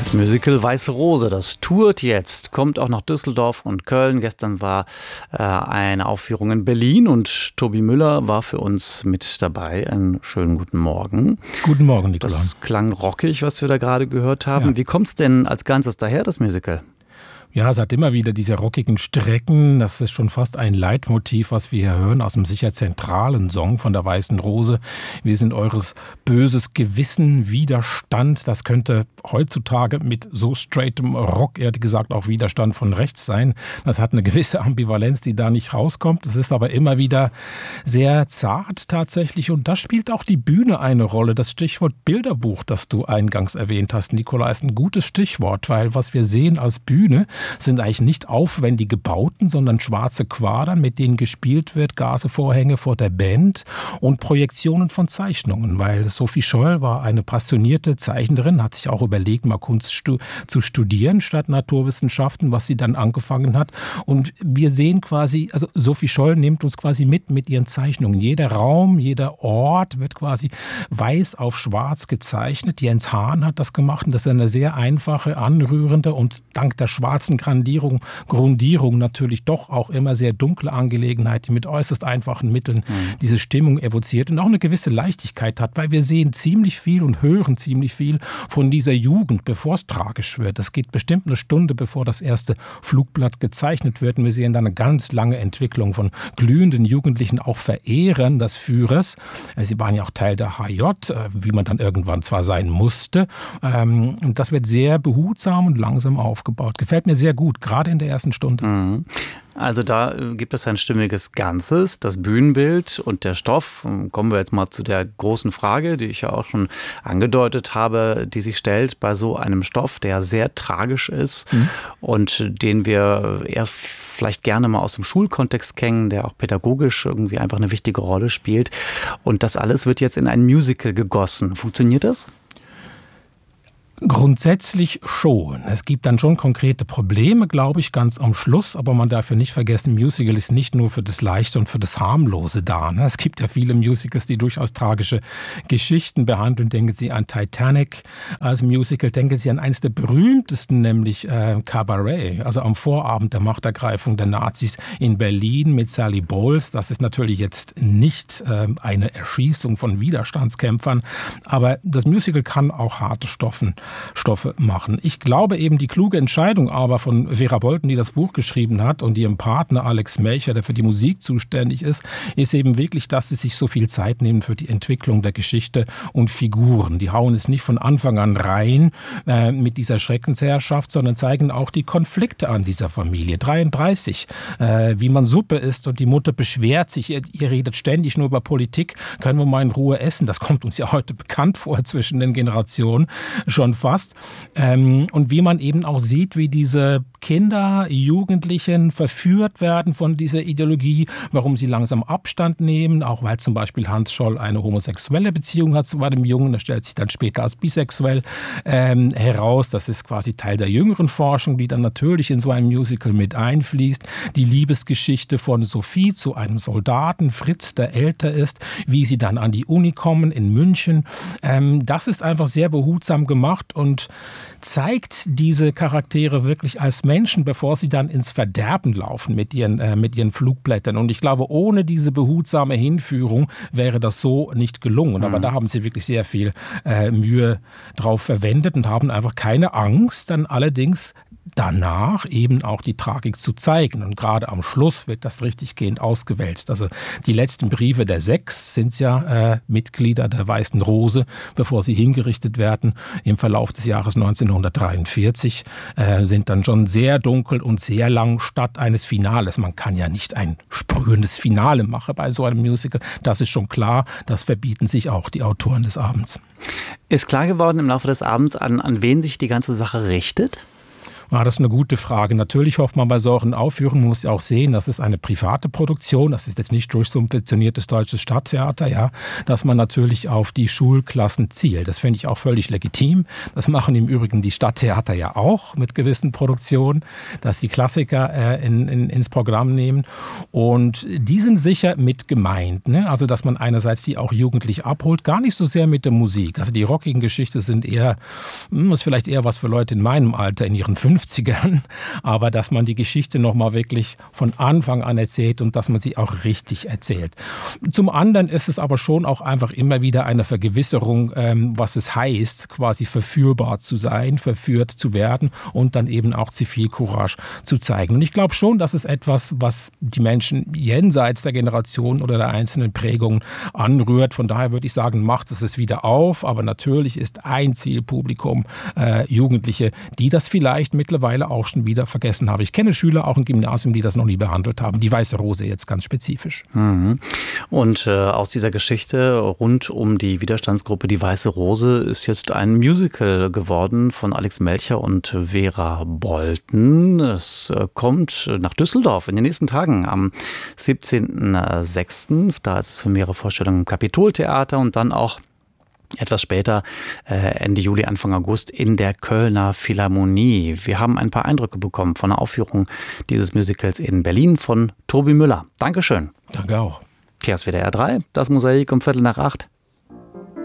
Das Musical Weiße Rose, das tourt jetzt, kommt auch nach Düsseldorf und Köln. Gestern war eine Aufführung in Berlin und Tobi Müller war für uns mit dabei. Einen schönen guten Morgen. Guten Morgen, Nikolai. Das klang rockig, was wir da gerade gehört haben. Ja. Wie kommt es denn als Ganzes daher, das Musical? Ja, es hat immer wieder diese rockigen Strecken. Das ist schon fast ein Leitmotiv, was wir hier hören aus dem sicher zentralen Song von der Weißen Rose. Wir sind eures böses Gewissen, Widerstand. Das könnte heutzutage mit so straightem Rock, ehrlich gesagt, auch Widerstand von rechts sein. Das hat eine gewisse Ambivalenz, die da nicht rauskommt. Es ist aber immer wieder sehr zart tatsächlich. Und da spielt auch die Bühne eine Rolle. Das Stichwort Bilderbuch, das du eingangs erwähnt hast, Nikolai, ist ein gutes Stichwort, weil was wir sehen als Bühne sind eigentlich nicht aufwendige Bauten, sondern schwarze Quadern, mit denen gespielt wird, Gasevorhänge vor der Band und Projektionen von Zeichnungen, weil Sophie Scholl war eine passionierte Zeichnerin, hat sich auch überlegt, mal Kunst zu studieren statt Naturwissenschaften, was sie dann angefangen hat. Und wir sehen quasi, also Sophie Scholl nimmt uns quasi mit ihren Zeichnungen. Jeder Raum, jeder Ort wird quasi weiß auf schwarz gezeichnet. Jens Hahn hat das gemacht und das ist eine sehr einfache, anrührende und dank der schwarzen Grundierung natürlich doch auch immer sehr dunkle Angelegenheit, die mit äußerst einfachen Mitteln diese Stimmung evoziert und auch eine gewisse Leichtigkeit hat, weil wir sehen ziemlich viel und hören ziemlich viel von dieser Jugend, bevor es tragisch wird. Das geht bestimmt eine Stunde, bevor das erste Flugblatt gezeichnet wird und wir sehen dann eine ganz lange Entwicklung von glühenden Jugendlichen, auch Verehrern des Führers. Sie waren ja auch Teil der HJ, wie man dann irgendwann zwar sein musste. Und das wird sehr behutsam und langsam aufgebaut. Gefällt mir sehr gut, gerade in der ersten Stunde. Also da gibt es ein stimmiges Ganzes, das Bühnenbild und der Stoff. Kommen wir jetzt mal zu der großen Frage, die ich ja auch schon angedeutet habe, die sich stellt bei so einem Stoff, der sehr tragisch ist und den wir eher vielleicht gerne mal aus dem Schulkontext kennen, der auch pädagogisch irgendwie einfach eine wichtige Rolle spielt. Und das alles wird jetzt in ein Musical gegossen. Funktioniert das? Grundsätzlich schon. Es gibt dann schon konkrete Probleme, glaube ich, ganz am Schluss. Aber man darf ja nicht vergessen, Musical ist nicht nur für das Leichte und für das Harmlose da. Es gibt ja viele Musicals, die durchaus tragische Geschichten behandeln. Denken Sie an Titanic als Musical. Denken Sie an eines der berühmtesten, nämlich Cabaret. Also am Vorabend der Machtergreifung der Nazis in Berlin mit Sally Bowles. Das ist natürlich jetzt nicht eine Erschießung von Widerstandskämpfern. Aber das Musical kann auch harte Stoffe machen. Ich glaube eben, die kluge Entscheidung aber von Vera Bolten, die das Buch geschrieben hat, und ihrem Partner Alex Melcher, der für die Musik zuständig ist eben wirklich, dass sie sich so viel Zeit nehmen für die Entwicklung der Geschichte und Figuren. Die hauen es nicht von Anfang an rein mit dieser Schreckensherrschaft, sondern zeigen auch die Konflikte an dieser Familie. 33, wie man Suppe isst und die Mutter beschwert sich, ihr redet ständig nur über Politik, können wir mal in Ruhe essen. Das kommt uns ja heute bekannt vor zwischen den Generationen schon fast. Und wie man eben auch sieht, wie diese Kinder, Jugendlichen verführt werden von dieser Ideologie, warum sie langsam Abstand nehmen, auch weil zum Beispiel Hans Scholl eine homosexuelle Beziehung hat zu einem Jungen, der stellt sich dann später als bisexuell heraus. Das ist quasi Teil der jüngeren Forschung, die dann natürlich in so einem Musical mit einfließt. Die Liebesgeschichte von Sophie zu einem Soldaten, Fritz, der älter ist, wie sie dann an die Uni kommen in München. Das ist einfach sehr behutsam gemacht und zeigt diese Charaktere wirklich als Menschen, bevor sie dann ins Verderben laufen mit ihren Flugblättern. Und ich glaube, ohne diese behutsame Hinführung wäre das so nicht gelungen. Aber da haben sie wirklich sehr viel Mühe drauf verwendet und haben einfach keine Angst, dann allerdings danach eben auch die Tragik zu zeigen. Und gerade am Schluss wird das richtiggehend ausgewälzt. Also die letzten Briefe der 6 sind ja Mitglieder der Weißen Rose, bevor sie hingerichtet werden. Im Verlauf des Jahres 1943 sind dann schon sehr dunkel und sehr lang statt eines Finales. Man kann ja nicht ein sprühendes Finale machen bei so einem Musical. Das ist schon klar. Das verbieten sich auch die Autoren des Abends. Ist klar geworden im Laufe des Abends, an wen sich die ganze Sache richtet? Ja, das ist eine gute Frage. Natürlich hofft man bei solchen Aufführungen, man muss ja auch sehen, das ist eine private Produktion, das ist jetzt nicht durch subventioniertes deutsches Stadttheater, ja, dass man natürlich auf die Schulklassen zielt. Das finde ich auch völlig legitim. Das machen im Übrigen die Stadttheater ja auch mit gewissen Produktionen, dass die Klassiker ins Programm nehmen. Und die sind sicher mit gemeint, ne? Also, dass man einerseits die auch jugendlich abholt, gar nicht so sehr mit der Musik. Also die rockigen Geschichten sind ist vielleicht eher was für Leute in meinem Alter, in ihren 50ern, aber dass man die Geschichte nochmal wirklich von Anfang an erzählt und dass man sie auch richtig erzählt. Zum anderen ist es aber schon auch einfach immer wieder eine Vergewisserung, was es heißt, quasi verführbar zu sein, verführt zu werden und dann eben auch Zivilcourage zu zeigen. Und ich glaube schon, das ist etwas, was die Menschen jenseits der Generation oder der einzelnen Prägungen anrührt. Von daher würde ich sagen, macht es wieder auf, aber natürlich ist ein Zielpublikum Jugendliche, die das vielleicht mittlerweile auch schon wieder vergessen haben. Ich kenne Schüler auch im Gymnasium, die das noch nie behandelt haben. Die Weiße Rose jetzt ganz spezifisch. Mhm. Und aus dieser Geschichte rund um die Widerstandsgruppe Die Weiße Rose ist jetzt ein Musical geworden von Alex Melcher und Vera Bolten. Es kommt nach Düsseldorf in den nächsten Tagen am 17.06. Da ist es für mehrere Vorstellungen im Kapitoltheater und dann auch etwas später, Ende Juli, Anfang August, in der Kölner Philharmonie. Wir haben ein paar Eindrücke bekommen von der Aufführung dieses Musicals in Berlin von Tobi Müller. Dankeschön. Danke auch. Hier ist WDR 3, das Mosaik um 7:45.